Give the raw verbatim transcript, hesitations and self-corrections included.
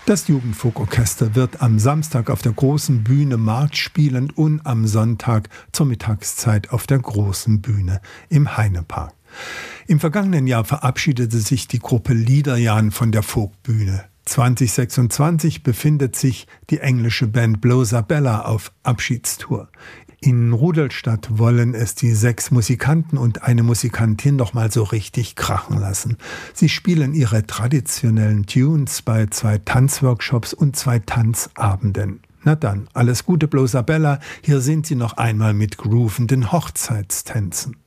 Das Jugendfolkorchester wird am Samstag auf der großen Bühne Markt spielen und am Sonntag zur Mittagszeit auf der großen Bühne im Heinepark. Im vergangenen Jahr verabschiedete sich die Gruppe Liederjan von der Folkbühne. zwanzig sechsundzwanzig befindet sich die englische Band Blowsabella auf Abschiedstour. In Rudolstadt wollen es die sechs Musikanten und eine Musikantin noch mal so richtig krachen lassen. Sie spielen ihre traditionellen Tunes bei zwei Tanzworkshops und zwei Tanzabenden. Na dann, alles Gute Blowsabella, hier sind sie noch einmal mit groovenden Hochzeitstänzen.